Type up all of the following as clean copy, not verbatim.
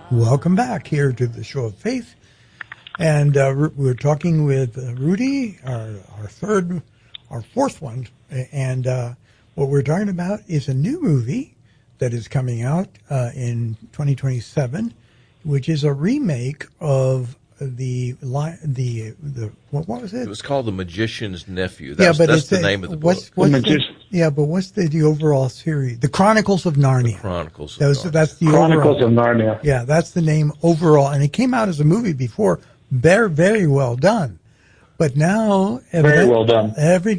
Welcome back here to the Show of Faith. And we're talking with Rudy, our fourth one. And what we're talking about is a new movie that is coming out in 2027, which is a remake of what was it? It was called The Magician's Nephew. That's the name of the book. What's the overall series? The Chronicles of Narnia. The Chronicles of Narnia. That's the Chronicles overall. of Narnia. Yeah, that's the name overall. And it came out as a movie before. Very, very well done. But now, very well done.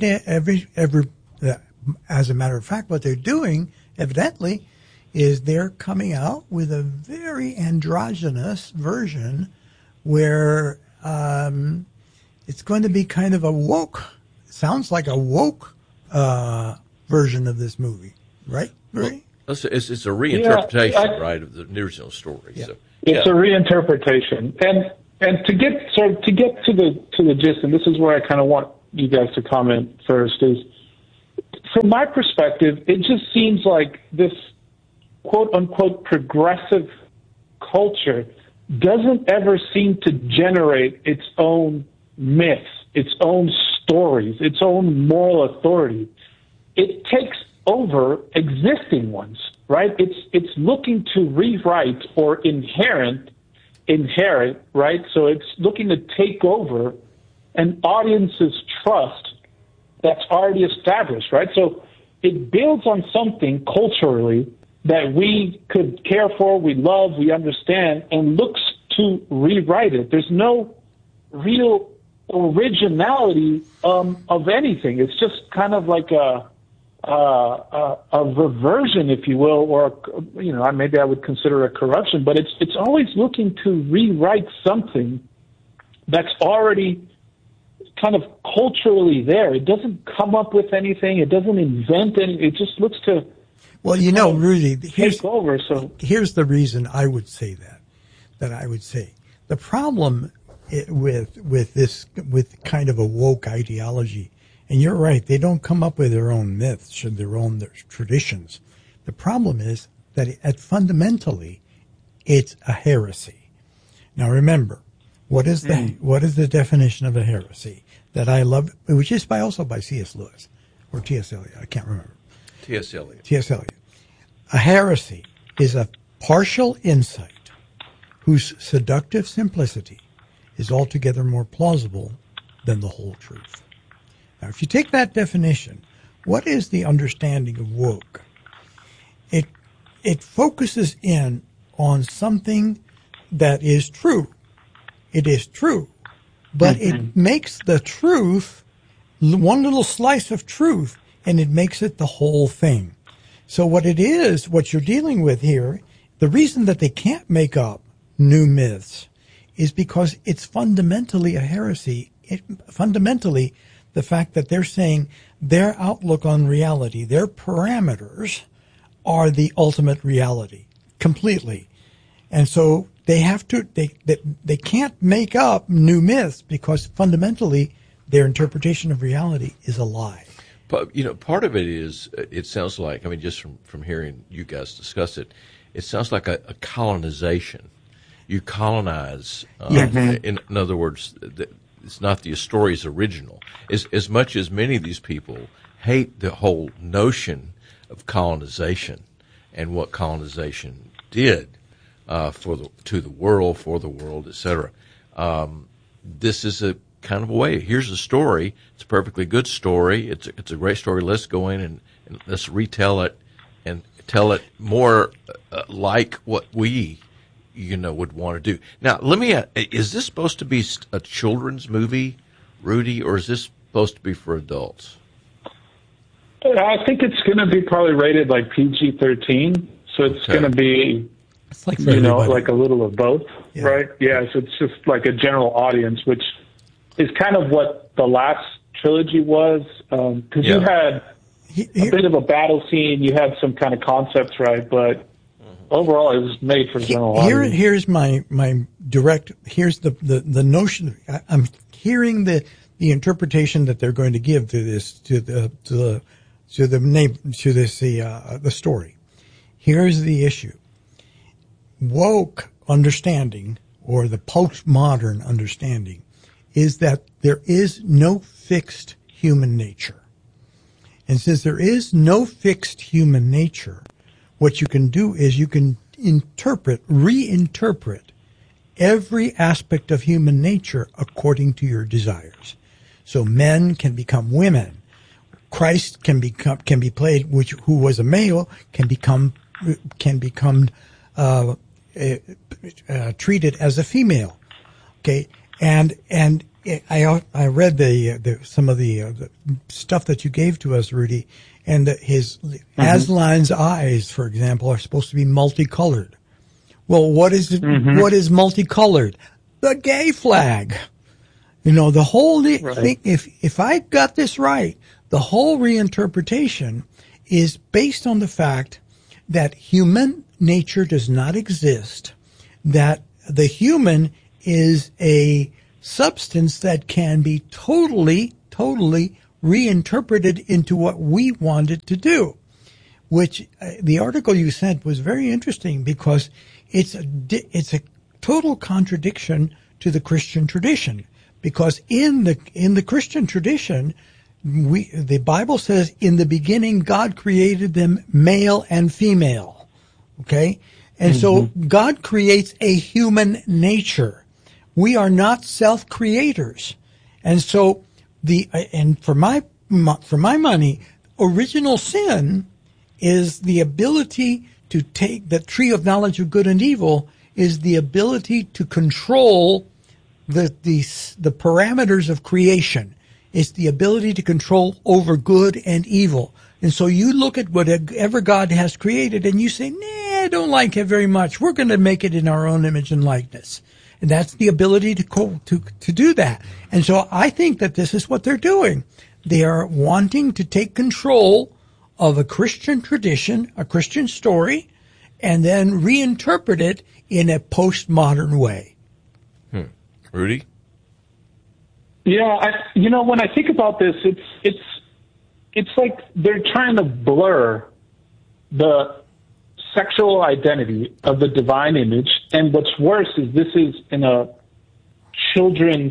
As a matter of fact, what they're doing, evidently, is they're coming out with a very androgynous version where it's going to be kind of sounds like a woke version of this movie, right? Well, it's a reinterpretation, right, of the original story. Yeah. So, it's a reinterpretation, and to get to the gist, and this is where I kind of want you guys to comment first, is from my perspective, it just seems like this quote unquote progressive culture doesn't ever seem to generate its own myths, its own stories, its own moral authority. It takes over existing ones, right? It's looking to rewrite or inherit, right? So it's looking to take over an audience's trust that's already established, right? So it builds on something culturally that we could care for, we love, we understand, and looks to rewrite it. There's no real originality of anything. It's just kind of like a reversion, if you will, or maybe I would consider a corruption. But it's always looking to rewrite something that's already kind of culturally there. It doesn't come up with anything. It doesn't invent anything. It just looks to. Well, Rudy, here's the reason I would say that I would say the problem with kind of a woke ideology, and you're right, they don't come up with their own myths or their traditions. The problem is that fundamentally, it's a heresy. Now remember, what is the definition of a heresy that I love, which is also by C.S. Lewis or T.S. Eliot, I can't remember. T.S. Eliot. T.S. Eliot. A heresy is a partial insight whose seductive simplicity is altogether more plausible than the whole truth. Now, if you take that definition, what is the understanding of woke? It focuses in on something that is true. It is true, but it makes the truth one little slice of truth, and it makes it the whole thing. So what you're dealing with here, the reason that they can't make up new myths is because it's fundamentally a heresy. Fundamentally, the fact that they're saying their outlook on reality, their parameters are the ultimate reality completely. And so they can't make up new myths because fundamentally their interpretation of reality is a lie. But, part of it is, it sounds like, just from hearing you guys discuss it, it sounds like a colonization. You colonize. In other words, it's not the story's original. As much as many of these people hate the whole notion of colonization and what colonization did to the world, for the world, etc. This is a kind of a way. Here's a story. It's a perfectly good story. It's a great story. Let's go in and let's retell it and tell it more like what we, would want to do. Now, let me ask, is this supposed to be a children's movie, Rudy, or is this supposed to be for adults? I think it's going to be probably rated like PG-13, so it's going to be, like like a little of both, yeah. Right? Yeah, so it's just like a general audience, which is kind of what the last trilogy was, because you had a bit of a battle scene, you had some kind of concepts, right? But overall, it was made for general audience. Here's my direct. Here's the notion. I'm hearing the interpretation that they're going to give to this the story. Here's the issue. Woke understanding, or the postmodern understanding, is that there is no fixed human nature. And since there is no fixed human nature, what you can do is you can reinterpret every aspect of human nature according to your desires. So men can become women. Christ can be played, who was a male, can become treated as a female. Okay, and I read some of the stuff that you gave to us, Rudy, and Aslan's eyes, for example, are supposed to be multicolored. Well, what is what is multicolored? The gay flag. The whole thing. If I got this right, the whole reinterpretation is based on the fact that human nature does not exist, that the human is a substance that can be totally reinterpreted into what we want it to do, which the article you sent was very interesting because it's a total contradiction to the Christian tradition, because in the Christian tradition, the Bible says in the beginning God created them male and female. Okay? And so God creates a human nature. We are not self-creators. And so and for my money, original sin is the ability to take the tree of knowledge of good and evil, is the ability to control the parameters of creation. It's the ability to control over good and evil. And so you look at whatever God has created and you say, I don't like it very much. We're going to make it in our own image and likeness. And that's the ability to do that. And so I think that this is what they're doing. They are wanting to take control of a Christian tradition, a Christian story, and then reinterpret it in a postmodern way. Rudy? Yeah, when I think about this, it's like they're trying to blur the sexual identity of the divine image, and what's worse is this is in a children's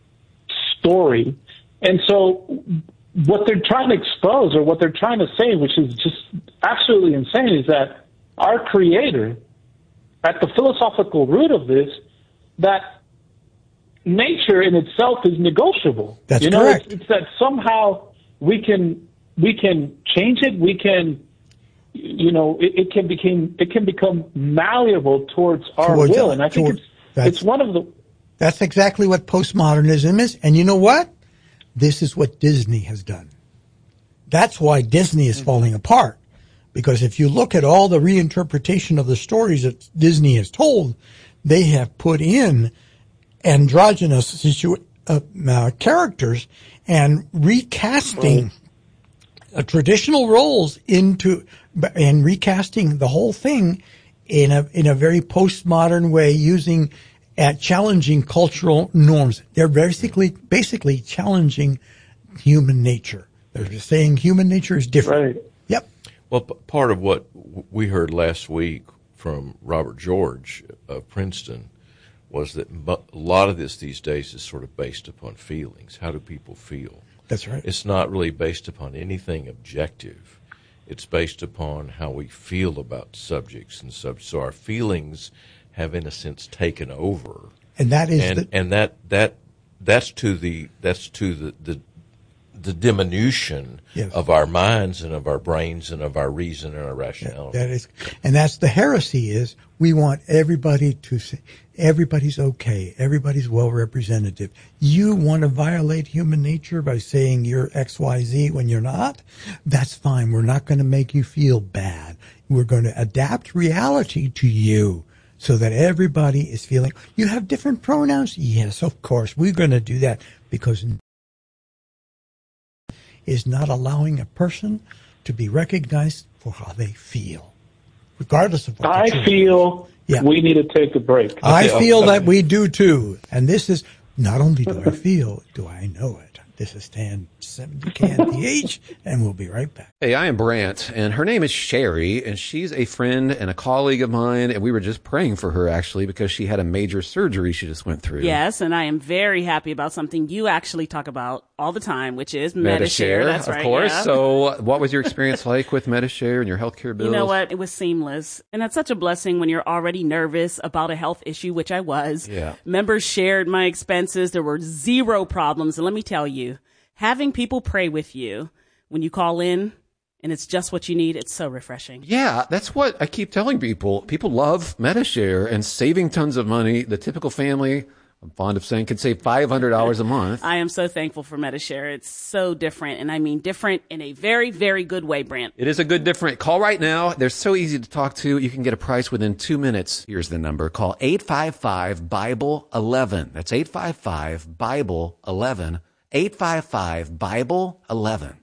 story, and so what they're trying to expose, or what they're trying to say, which is just absolutely insane, is that our Creator, at the philosophical root of this, that nature in itself is negotiable. That's correct. It's that somehow we can change it. We can, it can become malleable towards our will. And I think it's one of the. That's exactly what postmodernism is. And you know what? This is what Disney has done. That's why Disney is falling apart. Because if you look at all the reinterpretation of the stories that Disney has told, they have put in androgynous characters and recasting traditional roles and recasting the whole thing in a very postmodern way, challenging cultural norms. They're basically challenging human nature. They're saying human nature is different. Right. Yep. Well, part of what we heard last week from Robert George of Princeton was that a lot of this these days is sort of based upon feelings. How do people feel? That's right. It's not really based upon anything objective. It's based upon how we feel about subjects and subjects. So our feelings have, in a sense, taken over. And that is that's to the diminution of our minds and of our brains and of our reason and our rationality. That's the heresy is we want everybody to say everybody's okay, everybody's well representative. You want to violate human nature by saying you're XYZ when you're not? That's fine. We're not going to make you feel bad. We're going to adapt reality to you so that everybody is feeling, you have different pronouns? Yes, of course. We're going to do that because is not allowing a person to be recognized for how they feel, regardless of what I feel. We need to take a break. I feel that we do too. And this is not only do I feel, do I know it? This is Stan 70 KNTH, and we'll be right back. Hey, I am Brant, and her name is Sherry, and she's a friend and a colleague of mine, and we were just praying for her, actually, because she had a major surgery she just went through. Yes, and I am very happy about something you actually talk about all the time, which is Medi-Share. That's right, of course. Yeah. So what was your experience like with Medi-Share and your healthcare bills? You know what? It was seamless. And that's such a blessing when you're already nervous about a health issue, which I was. Yeah. Members shared my expenses. There were zero problems. And let me tell you, having people pray with you when you call in and it's just what you need, it's so refreshing. Yeah, that's what I keep telling people. People love Medi-Share and saving tons of money. The typical family, I'm fond of saying, can save $500 a month. I am so thankful for Medi-Share. It's so different, and I mean different in a very, very good way, Brant. It is a good different. Call right now. They're so easy to talk to. You can get a price within 2 minutes. Here's the number. Call 855-BIBLE-11. That's 855-BIBLE-11. 855-BIBLE-11.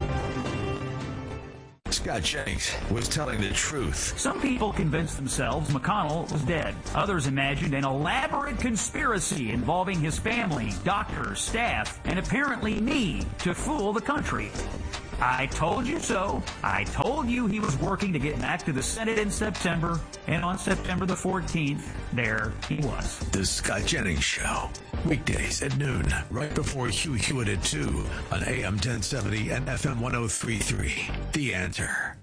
Scott Jennings was telling the truth. Some people convinced themselves McConnell was dead. Others imagined an elaborate conspiracy involving his family, doctors, staff, and apparently me to fool the country. I told you so. I told you he was working to get back to the Senate in September, and on September the 14th, there he was. The Scott Jennings Show. Weekdays at noon, right before Hugh Hewitt at 2 on AM 1070 and FM 1033. The Answer.